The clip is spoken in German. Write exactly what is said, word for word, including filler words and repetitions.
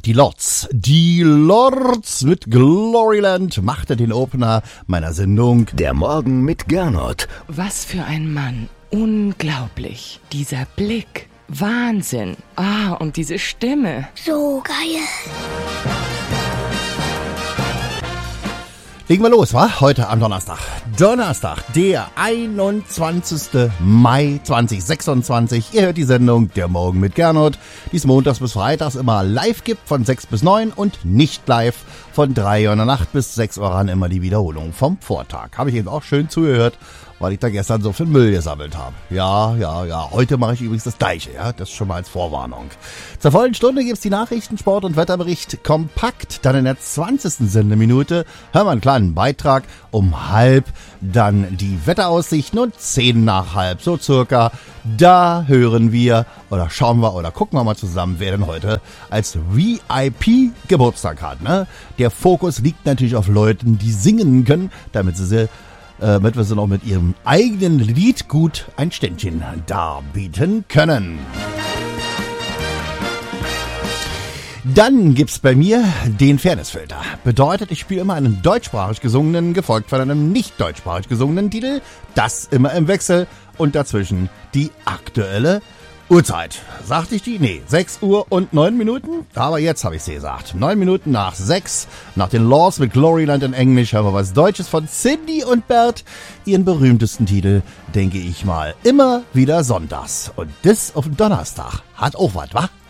Die Lords, die Lords mit Gloryland machte den Opener meiner Sendung Der Morgen mit Gernot. Was für ein Mann. Unglaublich. Dieser Blick. Wahnsinn. Ah, und diese Stimme. So geil. Legen wir los, wa? Heute am Donnerstag. Donnerstag, der einundzwanzigsten Mai zweitausendsechsundzwanzig. Ihr hört die Sendung Der Morgen mit Gernot, die es montags bis freitags immer live gibt von sechs bis neun und nicht live von drei Uhr in der Nacht bis sechs Uhr ran immer die Wiederholung vom Vortag. Habe ich eben auch schön zugehört, weil ich da gestern so viel Müll gesammelt habe. Ja, ja, ja. Heute mache ich übrigens das Gleiche, ja. Das schon mal als Vorwarnung. Zur vollen Stunde gibt's die Nachrichten, Sport und Wetterbericht kompakt. Dann in der zwanzigsten Sendeminute hören wir einen kleinen Beitrag. Um halb dann die Wetteraussichten und zehn nach halb, so circa. Da hören wir oder schauen wir oder gucken wir mal zusammen, wer denn heute als V I P Geburtstag hat, ne? Der Fokus liegt natürlich auf Leuten, die singen können, damit sie sie damit wir sie noch mit ihrem eigenen Lied gut ein Ständchen darbieten können. Dann gibt's bei mir den Fairnessfilter. Bedeutet, ich spiele immer einen deutschsprachig gesungenen, gefolgt von einem nicht deutschsprachig gesungenen Titel. Das immer im Wechsel und dazwischen die aktuelle Uhrzeit. Sagte ich die? Nee, sechs Uhr und neun Minuten. Aber jetzt habe ich sie gesagt. neun Minuten nach sechs. Nach den Lords mit Gloryland in Englisch haben wir was Deutsches von Cindy und Bert. Ihren berühmtesten Titel, denke ich mal, immer wieder sonntags. Und das auf den Donnerstag. Hat auch was, wa?